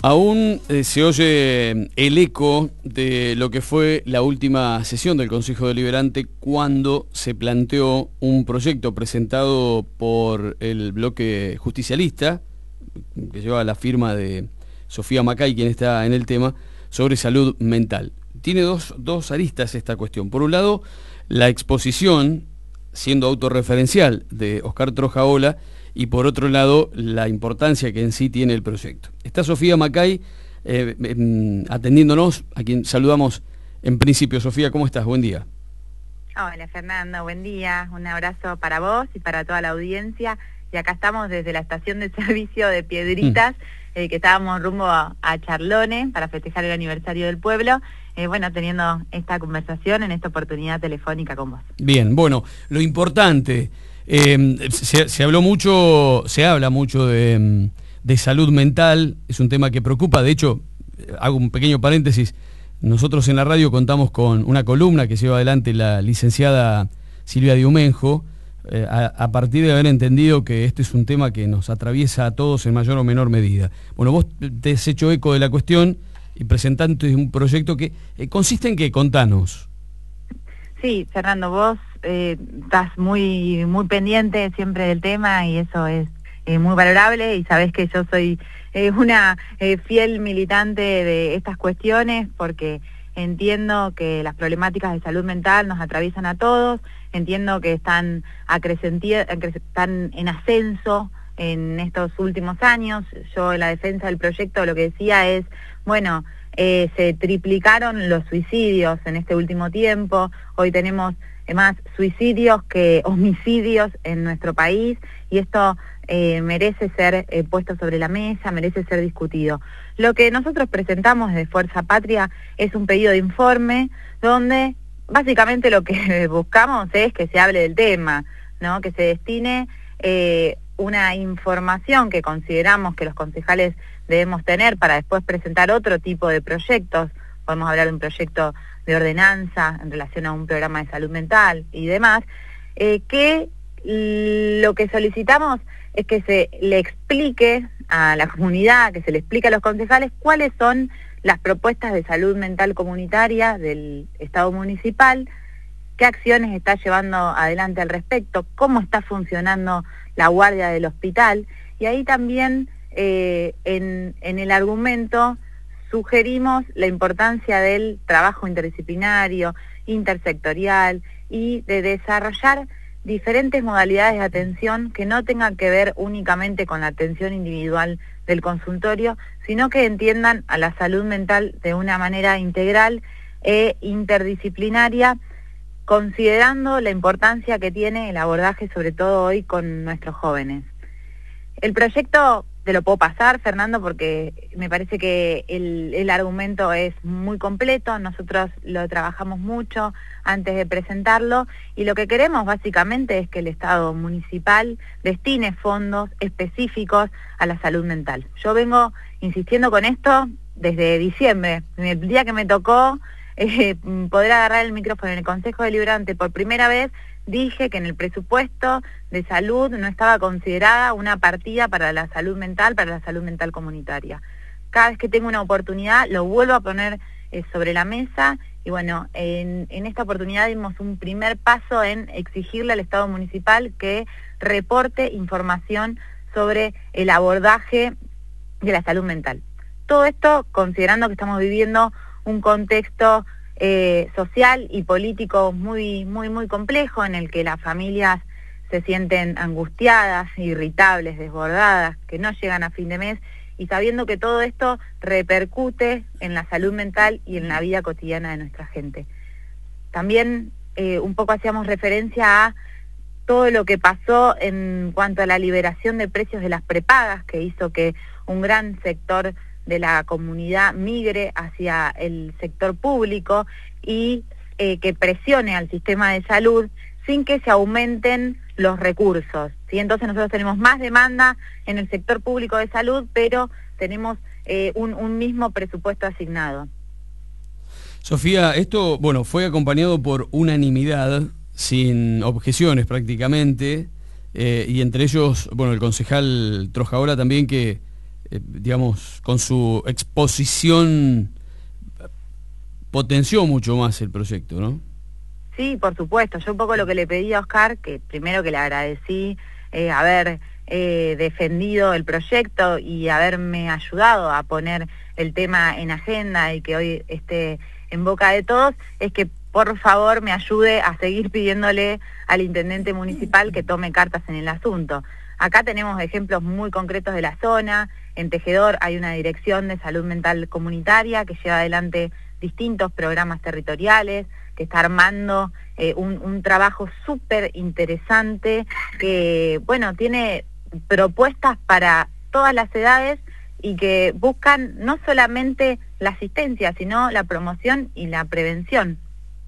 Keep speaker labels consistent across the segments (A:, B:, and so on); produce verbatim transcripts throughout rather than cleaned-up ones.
A: Aún eh, se oye el eco de lo que fue la última sesión del Consejo Deliberante cuando se planteó un proyecto presentado por el bloque justicialista, que lleva la firma de Sofía Macay, quien está en el tema, sobre salud mental. Tiene dos, dos aristas esta cuestión. Por un lado, la exposición, siendo autorreferencial, de Oscar Trojaola, y por otro lado, la importancia que en sí tiene el proyecto. Está Sofía Macay eh, eh, atendiéndonos, a quien saludamos en principio. Sofía, ¿cómo estás? Buen día.
B: Hola Fernando, buen día. Un abrazo para vos y para toda la audiencia. Y acá estamos desde la estación de servicio de Piedritas, mm. eh, que estábamos rumbo a, a Charlones para festejar el aniversario del pueblo. Eh, bueno, teniendo esta conversación en esta oportunidad telefónica con vos. Bien, bueno, lo importante...
A: Eh, se, se habló mucho, se habla mucho de, de salud mental, es un tema que preocupa. De hecho, hago un pequeño paréntesis, nosotros en la radio contamos con una columna que lleva adelante la licenciada Silvia Diumenjo, eh, a, a partir de haber entendido que este es un tema que nos atraviesa a todos en mayor o menor medida. Bueno, vos te has hecho eco de la cuestión y presentaste un proyecto que eh, consiste en qué, contanos.
B: Sí, Fernando, vos eh, estás muy muy pendiente siempre del tema y eso es eh, muy valorable, y sabés que yo soy eh, una eh, fiel militante de estas cuestiones porque entiendo que las problemáticas de salud mental nos atraviesan a todos, entiendo que están, están en ascenso en estos últimos años. Yo en la defensa del proyecto lo que decía es, bueno, Eh, se triplicaron los suicidios en este último tiempo. Hoy tenemos eh, más suicidios que homicidios en nuestro país, y esto eh, merece ser eh, puesto sobre la mesa, merece ser discutido. Lo que nosotros presentamos desde Fuerza Patria es un pedido de informe donde básicamente lo que buscamos es que se hable del tema, ¿no? Que se destine eh, una información que consideramos que los concejales debemos tener para después presentar otro tipo de proyectos. Podemos hablar de un proyecto de ordenanza en relación a un programa de salud mental y demás, eh, que lo que solicitamos es que se le explique a la comunidad, que se le explique a los concejales cuáles son las propuestas de salud mental comunitaria del Estado municipal, qué acciones está llevando adelante al respecto, cómo está funcionando la guardia del hospital, y ahí también eh, en, en el argumento sugerimos la importancia del trabajo interdisciplinario, intersectorial, y de desarrollar diferentes modalidades de atención que no tengan que ver únicamente con la atención individual del consultorio, sino que entiendan a la salud mental de una manera integral e interdisciplinaria, considerando la importancia que tiene el abordaje, sobre todo hoy, con nuestros jóvenes. El proyecto te lo puedo pasar, Fernando, porque me parece que el, el argumento es muy completo. Nosotros lo trabajamos mucho antes de presentarlo, y lo que queremos básicamente es que el Estado municipal destine fondos específicos a la salud mental. Yo vengo insistiendo con esto desde diciembre, el día que me tocó Eh, poder agarrar el micrófono en el Consejo Deliberante por primera vez. Dije que en el presupuesto de salud no estaba considerada una partida para la salud mental, para la salud mental comunitaria. Cada vez que tengo una oportunidad lo vuelvo a poner eh, sobre la mesa, y bueno, en, en esta oportunidad dimos un primer paso en exigirle al Estado municipal que reporte información sobre el abordaje de la salud mental. Todo esto considerando que estamos viviendo un contexto eh, social y político muy, muy, muy complejo, en el que las familias se sienten angustiadas, irritables, desbordadas, que no llegan a fin de mes, y sabiendo que todo esto repercute en la salud mental y en la vida cotidiana de nuestra gente. También eh, un poco hacíamos referencia a todo lo que pasó en cuanto a la liberación de precios de las prepagas, que hizo que un gran sector de la comunidad migre hacia el sector público y eh, que presione al sistema de salud sin que se aumenten los recursos, ¿sí? Entonces nosotros tenemos más demanda en el sector público de salud, pero tenemos eh, un, un mismo presupuesto asignado.
A: Sofía, esto, bueno, fue acompañado por unanimidad, sin objeciones prácticamente, eh, y entre ellos, bueno, el concejal Trojaola también, que eh, digamos, con su exposición potenció mucho más el proyecto, ¿no?
B: Sí, por supuesto. Yo un poco lo que le pedí a Oscar, que primero que le agradecí eh, haber eh, defendido el proyecto y haberme ayudado a poner el tema en agenda y que hoy esté en boca de todos, es que por favor me ayude a seguir pidiéndole al intendente municipal que tome cartas en el asunto. Acá tenemos ejemplos muy concretos de la zona. En Tejedor hay una dirección de salud mental comunitaria que lleva adelante distintos programas territoriales, que está armando eh, un, un trabajo súper interesante, que, bueno, tiene propuestas para todas las edades y que buscan no solamente la asistencia, sino la promoción y la prevención.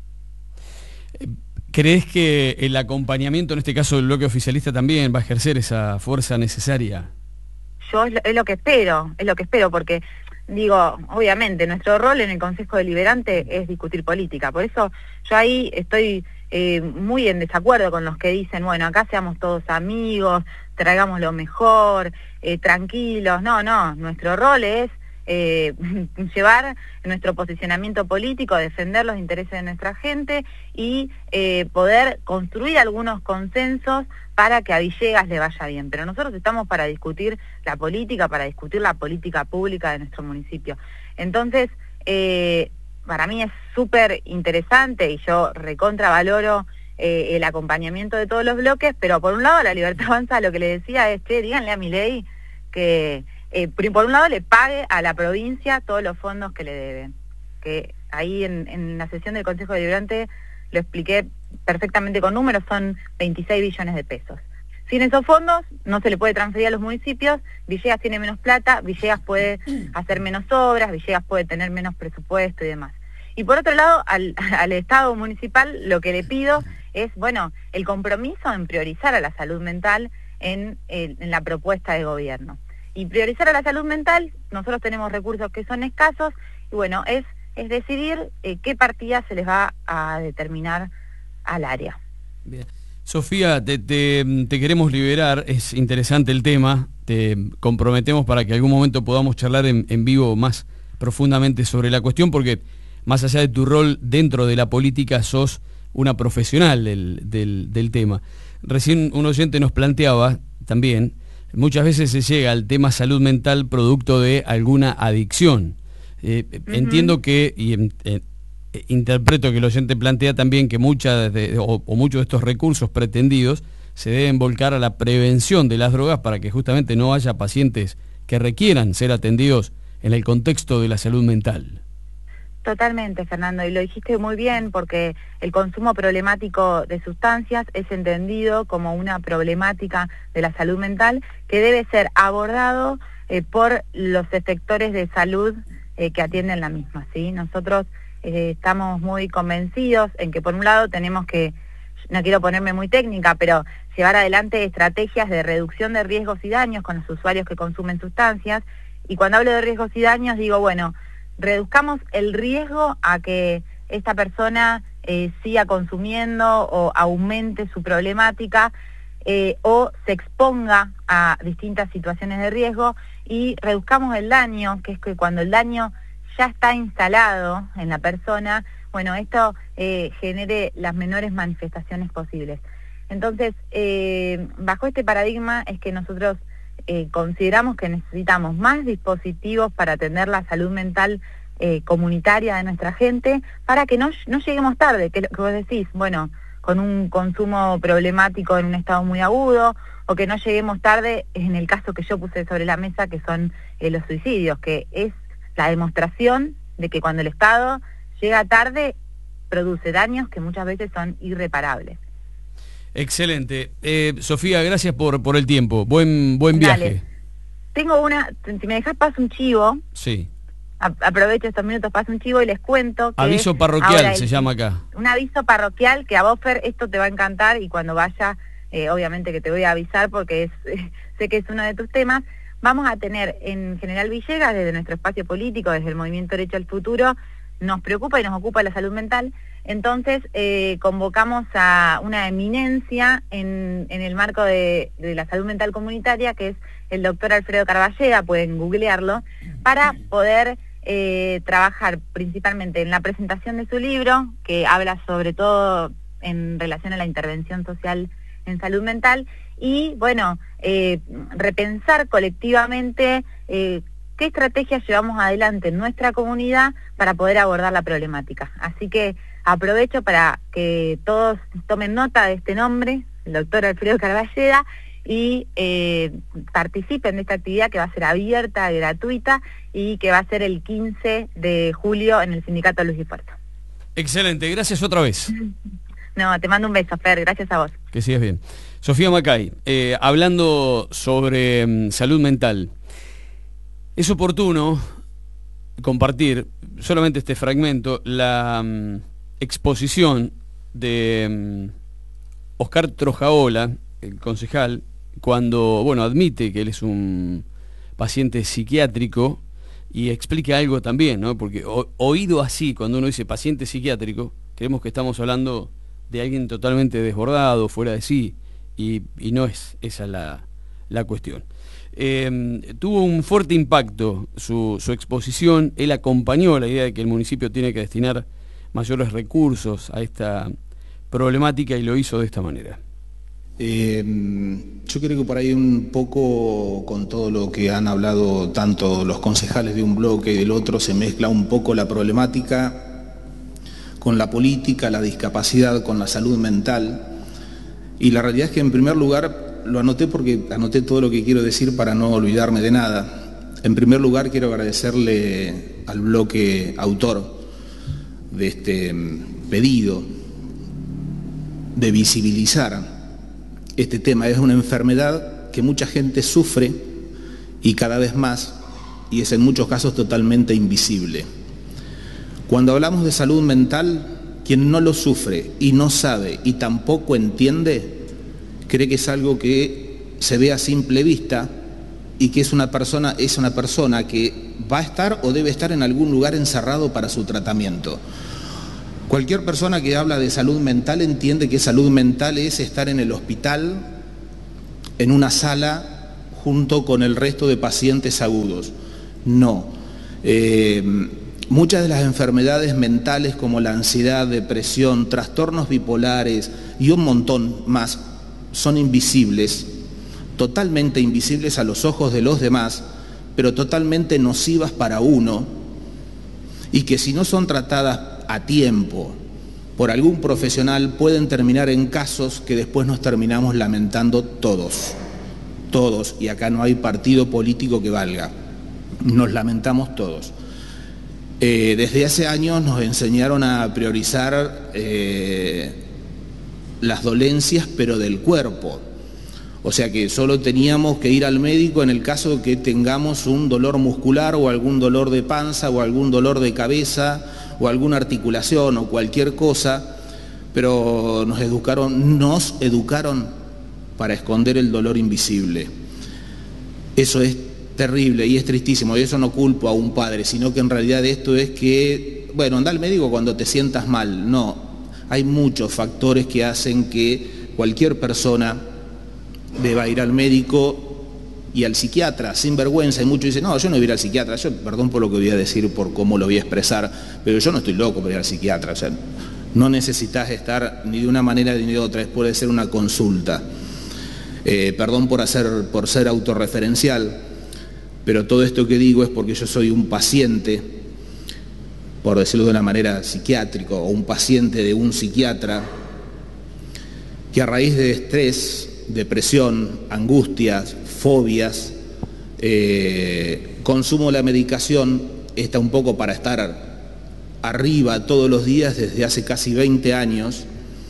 A: ¿Crees que el acompañamiento, en este caso del bloque oficialista, también va a ejercer esa fuerza necesaria?
B: Yo es lo, es lo que espero, es lo que espero, porque digo, obviamente, nuestro rol en el Consejo Deliberante es discutir política, por eso yo ahí estoy eh, muy en desacuerdo con los que dicen, bueno, acá seamos todos amigos, traigamos lo mejor, eh, tranquilos. No, no, nuestro rol es eh, llevar nuestro posicionamiento político, defender los intereses de nuestra gente y eh, poder construir algunos consensos para que a Villegas le vaya bien. Pero nosotros estamos para discutir la política, para discutir la política pública de nuestro municipio. Entonces, eh, para mí es súper interesante y yo recontravaloro eh, el acompañamiento de todos los bloques, pero por un lado la Libertad Avanza lo que le decía es, che, díganle a Milei que eh, por un lado le pague a la provincia todos los fondos que le deben. Que ahí en, en la sesión del Consejo Deliberante lo expliqué perfectamente con números, son veintiséis billones de pesos. Sin esos fondos no se le puede transferir a los municipios, Villegas tiene menos plata, Villegas puede hacer menos obras, Villegas puede tener menos presupuesto y demás. Y por otro lado, al, al Estado municipal lo que le pido es, bueno, el compromiso en priorizar a la salud mental en, en, en la propuesta de gobierno. Y priorizar a la salud mental, nosotros tenemos recursos que son escasos, y bueno, es, es decidir eh, qué partida se les va a determinar al área.
A: Bien. Sofía, te, te, te queremos liberar, es interesante el tema, te comprometemos para que algún momento podamos charlar en, en vivo más profundamente sobre la cuestión, porque más allá de tu rol dentro de la política, sos una profesional del, del, del tema. Recién un oyente nos planteaba también, muchas veces se llega al tema salud mental producto de alguna adicción. Eh, uh-huh. Entiendo que, y eh, interpreto que el oyente plantea también que muchas de, o, o muchos de estos recursos pretendidos se deben volcar a la prevención de las drogas para que justamente no haya pacientes que requieran ser atendidos en el contexto de la salud mental.
B: Totalmente, Fernando, y lo dijiste muy bien, porque el consumo problemático de sustancias es entendido como una problemática de la salud mental que debe ser abordado eh, por los sectores de salud eh, que atienden la misma, ¿sí? Nosotros eh, estamos muy convencidos en que por un lado tenemos que, no quiero ponerme muy técnica, pero llevar adelante estrategias de reducción de riesgos y daños con los usuarios que consumen sustancias, y cuando hablo de riesgos y daños digo, bueno, reduzcamos el riesgo a que esta persona eh, siga consumiendo o aumente su problemática eh, o se exponga a distintas situaciones de riesgo, y reduzcamos el daño, que es que cuando el daño ya está instalado en la persona, bueno, esto eh, genere las menores manifestaciones posibles. Entonces, eh, bajo este paradigma es que nosotros Eh, consideramos que necesitamos más dispositivos para atender la salud mental eh, comunitaria de nuestra gente, para que no, no lleguemos tarde, que, que vos decís, bueno, con un consumo problemático en un estado muy agudo, o que no lleguemos tarde en el caso que yo puse sobre la mesa, que son eh, los suicidios, que es la demostración de que cuando el Estado llega tarde, produce daños que muchas veces son irreparables.
A: Excelente. Eh, Sofía, gracias por, por el tiempo. Buen, buen viaje.
B: Dale. Tengo una, si me dejas paso un chivo.
A: Sí.
B: A, aprovecho estos minutos, paso un chivo y les cuento que
A: aviso parroquial se llama acá.
B: Un aviso parroquial que a vos, Fer, esto te va a encantar, y cuando vaya, eh, obviamente que te voy a avisar porque es, eh, sé que es uno de tus temas. Vamos a tener en General Villegas, desde nuestro espacio político, desde el Movimiento Derecho al Futuro, nos preocupa y nos ocupa la salud mental. Entonces eh, convocamos a una eminencia en, en el marco de, de la salud mental comunitaria, que es el doctor Alfredo Carballeda, pueden googlearlo, para poder eh, trabajar principalmente en la presentación de su libro, que habla sobre todo en relación a la intervención social en salud mental, y bueno, eh, repensar colectivamente eh, qué estrategias llevamos adelante en nuestra comunidad para poder abordar la problemática. Así que aprovecho para que todos tomen nota de este nombre, el doctor Alfredo Carballeda, y eh, participen de esta actividad que va a ser abierta, gratuita, y que va a ser el quince de julio en el Sindicato Luz y Puerto.
A: Excelente, gracias otra vez.
B: No, te mando un beso, Fer, gracias a vos.
A: Que sigas bien. Sofía Macay, eh, hablando sobre um, salud mental, es oportuno compartir solamente este fragmento, la um, exposición de um, Oscar Trojaola, el concejal, cuando, bueno, admite que él es un paciente psiquiátrico y explica algo también, ¿no? Porque o, oído así, cuando uno dice paciente psiquiátrico, creemos que estamos hablando de alguien totalmente desbordado, fuera de sí, y, y no es esa la, la cuestión. Eh, tuvo un fuerte impacto su, su exposición. Él acompañó la idea de que el municipio tiene que destinar mayores recursos a esta problemática y lo hizo de esta manera.
C: Eh, yo creo que por ahí un poco con todo lo que han hablado tanto los concejales de un bloque y del otro se mezcla un poco la problemática con la política, la discapacidad, con la salud mental, y la realidad es que en primer lugar lo anoté porque anoté todo lo que quiero decir para no olvidarme de nada. En primer lugar quiero agradecerle al bloque autor de este pedido de visibilizar este tema. Es una enfermedad que mucha gente sufre y cada vez más, y es en muchos casos totalmente invisible. Cuando hablamos de salud mental, quien no lo sufre y no sabe y tampoco entiende, cree que es algo que se ve a simple vista y que es una persona, es una persona que va a estar o debe estar en algún lugar encerrado para su tratamiento. Cualquier persona que habla de salud mental entiende que salud mental es estar en el hospital, en una sala, junto con el resto de pacientes agudos. No. Eh, muchas de las enfermedades mentales como la ansiedad, depresión, trastornos bipolares y un montón más son invisibles, totalmente invisibles a los ojos de los demás, pero totalmente nocivas para uno, y que si no son tratadas a tiempo por algún profesional pueden terminar en casos que después nos terminamos lamentando todos, todos, y acá no hay partido político que valga, nos lamentamos todos. Eh, desde hace años nos enseñaron a priorizar eh, las dolencias, pero del cuerpo. O sea que solo teníamos que ir al médico en el caso de que tengamos un dolor muscular o algún dolor de panza o algún dolor de cabeza o alguna articulación o cualquier cosa, pero nos educaron, nos educaron para esconder el dolor invisible. Eso es terrible y es tristísimo, y eso no culpo a un padre, sino que en realidad esto es que, bueno, anda al médico cuando te sientas mal. No, hay muchos factores que hacen que cualquier persona deba ir al médico y al psiquiatra, sin vergüenza, y muchos dicen, no, yo no voy a ir al psiquiatra, yo, perdón por lo que voy a decir, por cómo lo voy a expresar, pero yo no estoy loco por ir al psiquiatra, o sea, no necesitas estar ni de una manera ni de otra, es puede ser una consulta. Eh, perdón por, hacer, por ser autorreferencial, pero todo esto que digo es porque yo soy un paciente, por decirlo de una manera psiquiátrica, o un paciente de un psiquiatra, que a raíz de estrés, depresión, angustias, fobias, eh, consumo la medicación, está un poco para estar arriba todos los días desde hace casi veinte años,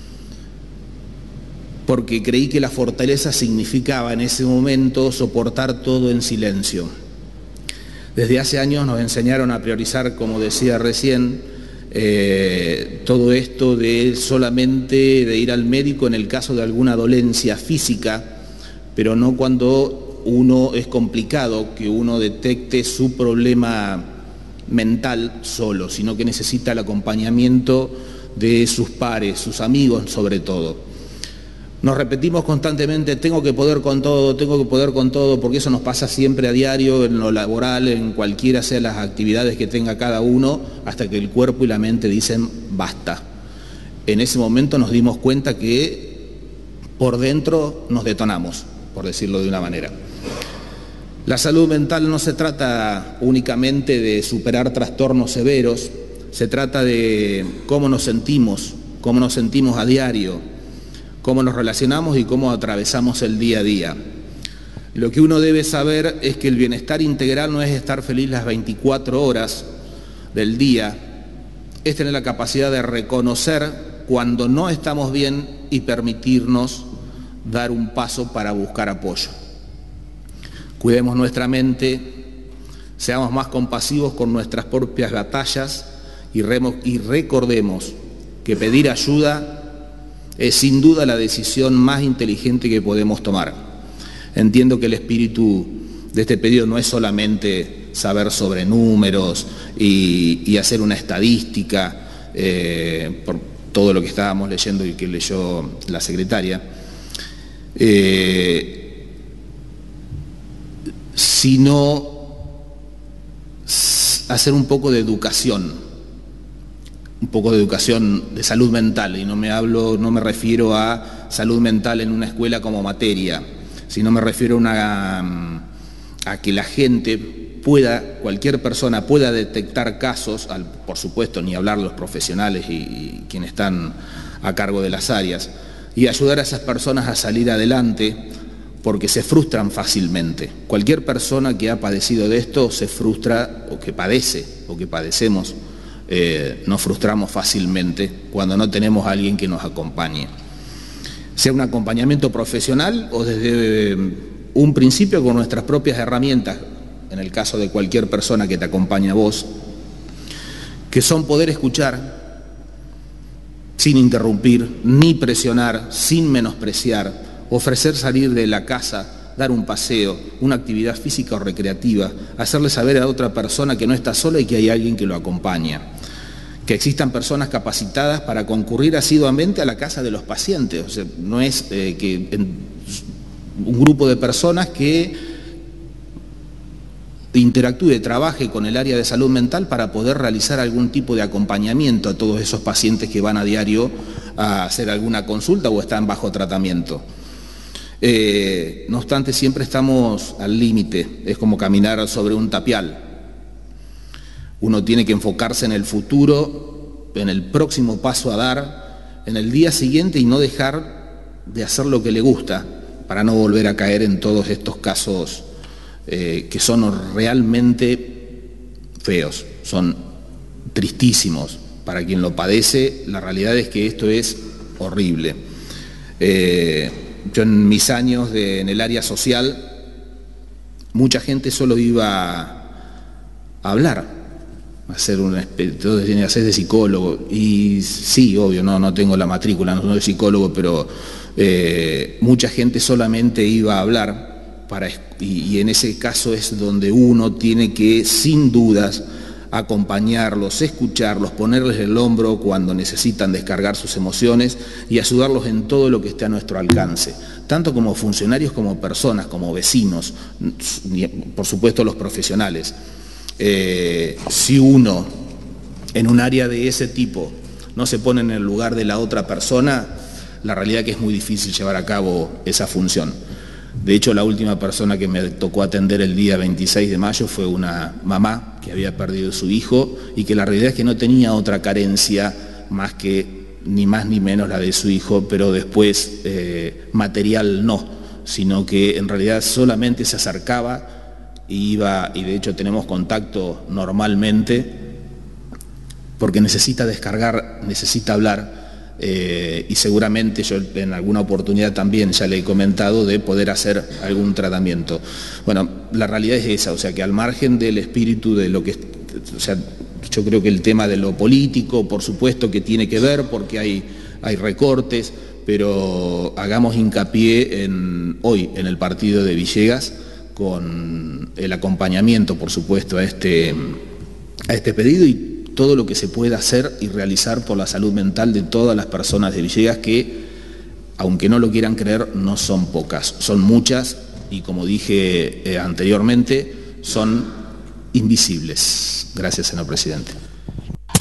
C: porque creí que la fortaleza significaba en ese momento soportar todo en silencio. Desde hace años nos enseñaron a priorizar, como decía recién, eh, todo esto de solamente de ir al médico en el caso de alguna dolencia física, pero no cuando uno es complicado que uno detecte su problema mental solo, sino que necesita el acompañamiento de sus pares, sus amigos sobre todo. Nos repetimos constantemente, tengo que poder con todo, tengo que poder con todo, porque eso nos pasa siempre a diario, en lo laboral, en cualquiera sea las actividades que tenga cada uno, hasta que el cuerpo y la mente dicen basta. En ese momento nos dimos cuenta que por dentro nos detonamos, por decirlo de una manera. La salud mental no se trata únicamente de superar trastornos severos, se trata de cómo nos sentimos, cómo nos sentimos a diario, cómo nos relacionamos y cómo atravesamos el día a día. Lo que uno debe saber es que el bienestar integral no es estar feliz las veinticuatro horas del día, es tener la capacidad de reconocer cuando no estamos bien y permitirnos dar un paso para buscar apoyo. Cuidemos nuestra mente, seamos más compasivos con nuestras propias batallas y, remo- y recordemos que pedir ayuda es sin duda la decisión más inteligente que podemos tomar. Entiendo que el espíritu de este pedido no es solamente saber sobre números y, y hacer una estadística, eh, por todo lo que estábamos leyendo y que leyó la secretaria, eh, sino hacer un poco de educación. Un poco de educación de salud mental, y no me hablo, no me refiero a salud mental en una escuela como materia, sino me refiero a, una, a que la gente pueda, cualquier persona pueda detectar casos, al, por supuesto, ni hablar los profesionales y, y quienes están a cargo de las áreas, y ayudar a esas personas a salir adelante, porque se frustran fácilmente. Cualquier persona que ha padecido de esto se frustra, o que padece, o que padecemos, Eh, nos frustramos fácilmente cuando no tenemos a alguien que nos acompañe. Sea un acompañamiento profesional o desde un principio con nuestras propias herramientas, en el caso de cualquier persona que te acompañe a vos, que son poder escuchar sin interrumpir, ni presionar, sin menospreciar, ofrecer salir de la casa, dar un paseo, una actividad física o recreativa, hacerle saber a otra persona que no está sola y que hay alguien que lo acompaña. Que existan personas capacitadas para concurrir asiduamente a la casa de los pacientes. O sea, no es eh, que en, un grupo de personas que interactúe, trabaje con el área de salud mental para poder realizar algún tipo de acompañamiento a todos esos pacientes que van a diario a hacer alguna consulta o están bajo tratamiento. Eh, no obstante, siempre estamos al límite, es como caminar sobre un tapial. Uno tiene que enfocarse en el futuro, en el próximo paso a dar, en el día siguiente y no dejar de hacer lo que le gusta para no volver a caer en todos estos casos eh, que son realmente feos, son tristísimos. Para quien lo padece, la realidad es que esto es horrible. Eh, yo en mis años de, en el área social, mucha gente solo iba a hablar, hacer una especie de, hacer de psicólogo, y sí, obvio, no, no tengo la matrícula, no soy psicólogo, pero eh, mucha gente solamente iba a hablar, para, y, y en ese caso es donde uno tiene que, sin dudas, acompañarlos, escucharlos, ponerles el hombro cuando necesitan descargar sus emociones y ayudarlos en todo lo que esté a nuestro alcance, tanto como funcionarios como personas, como vecinos, por supuesto los profesionales. Eh, si uno en un área de ese tipo no se pone en el lugar de la otra persona, la realidad es que es muy difícil llevar a cabo esa función. De hecho, la última persona que me tocó atender el día veintiséis de mayo fue una mamá que había perdido a su hijo y que la realidad es que no tenía otra carencia más que ni más ni menos la de su hijo, pero después eh, material no, sino que en realidad solamente se acercaba y iba, y de hecho tenemos contacto normalmente, porque necesita descargar, necesita hablar, eh, y seguramente yo en alguna oportunidad también ya le he comentado de poder hacer algún tratamiento. Bueno, la realidad es esa, o sea que al margen del espíritu de lo que, o sea, yo creo que el tema de lo político, por supuesto que tiene que ver, porque hay, hay recortes, pero hagamos hincapié en, hoy en el partido de Villegas, con el acompañamiento, por supuesto, a este, a este pedido y todo lo que se puede hacer y realizar por la salud mental de todas las personas de Villegas, que, aunque no lo quieran creer, no son pocas, son muchas y, como dije eh, anteriormente, son invisibles. Gracias, señor presidente.